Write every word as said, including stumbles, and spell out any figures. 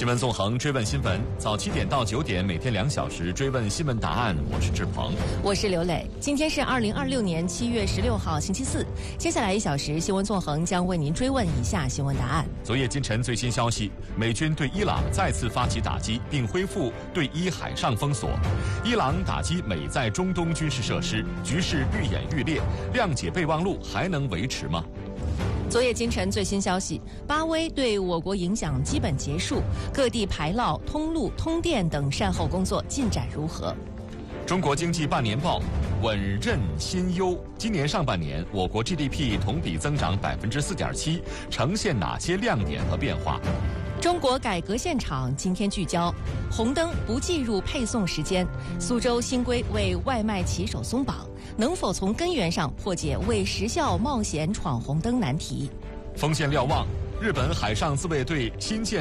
新闻纵横，追问新闻，早七点到九点，每天两小时追问新闻答案。我是志鹏， 我是刘磊。今天是二零二六年七月十六号，星期四。接下来一小时，新闻纵横将为您追问以下新闻答案。 昨夜今晨最新消息，美军对伊朗再次发起打击，并恢复对伊海上封锁。伊朗打击美在中东军事设施，局势愈演愈烈，谅解备忘录还能维持吗？ 昨夜今晨最新消息，巴威对我国影响基本结束，各地排涝、通路、通电等善后工作进展如何？ 中国经济半年报，稳任新优。今年上半年，我国 G D P 同比增长百分之四点七，呈现哪些亮点和变化？ 中国改革现场今天聚焦红灯不计入配送时间，苏州新规为外卖骑手松绑，能否从根源上破解为时效冒险闯红灯难题？ 锋线瞭望，日本海上自卫队新建